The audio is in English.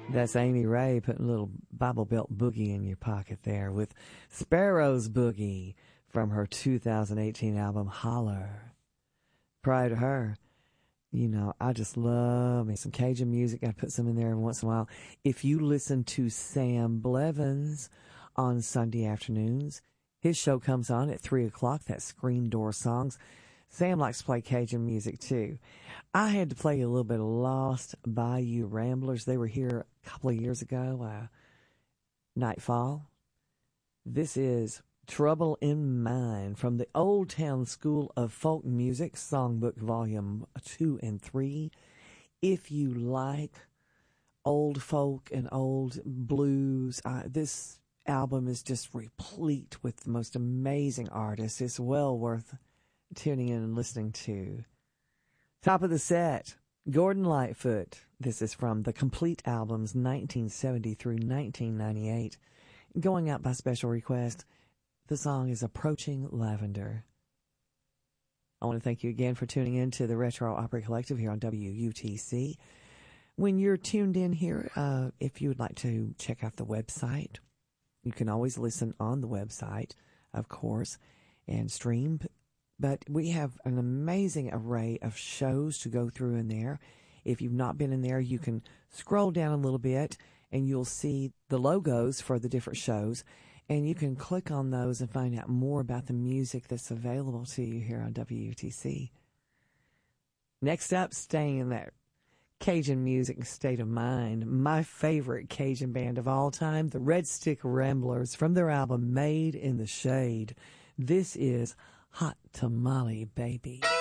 That's Amy Ray putting a little Bible Belt boogie in your pocket there with Sparrow's Boogie from her 2018 album Holler. Prior to her, you know, I just love me some Cajun music. I put some in there every once in a while. If you listen to Sam Blevins on Sunday afternoons, his show comes on at 3 o'clock. That's Screen Door Songs. Sam likes to play Cajun music, too. I had to play a little bit of Lost Bayou Ramblers. They were here a couple of years ago, Nightfall. This is Trouble in Mind from the Old Town School of Folk Music, Songbook Volume 2 and 3. If you like old folk and old blues, this album is just replete with the most amazing artists. It's well worth tuning in and listening to. Top of the set, Gordon Lightfoot. This is from the Complete Albums 1970 through 1998. Going out by special request, the song is Approaching Lavender. I want to thank you again for tuning in to the Retro Opera Collective here on WUTC. When you're tuned in here, if you would like to check out the website, you can always listen on the website, of course, and stream. But we have an amazing array of shows to go through in there. If you've not been in there, you can scroll down a little bit and you'll see the logos for the different shows. And you can click on those and find out more about the music that's available to you here on WUTC. Next up, staying in that Cajun music state of mind, my favorite Cajun band of all time, the Red Stick Ramblers, from their album Made in the Shade. This is Hot Tamale Baby.